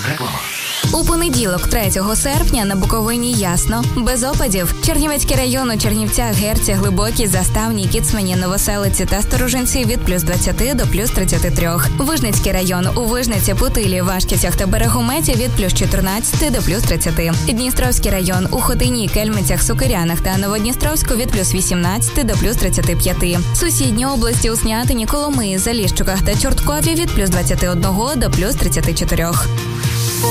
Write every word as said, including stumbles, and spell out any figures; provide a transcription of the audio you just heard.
Реклама. У понеділок, третього серпня, на Буковині ясно, без опадів. Чернівецький район у Чернівцях, Герці, Глибокій, Заставній, Кіцмані, Новоселиці та Сторожинці від плюс двадцяти до плюс тридцяти трьох. Вижницький район у Вижниці, Путилі, Вашківцях та Берегометі від плюс чотирнадцяти до плюс тридцяти. Дністровський район у Хотині, Кельмицях, Сокирянах та Новодністровську від плюс вісімнадцяти до плюс тридцяти п'яти. Сусідні області у Снятині, Коломиї, Заліщуках та Чорткові від плюс двадцяти одного до плюс тридцяти чотирьох.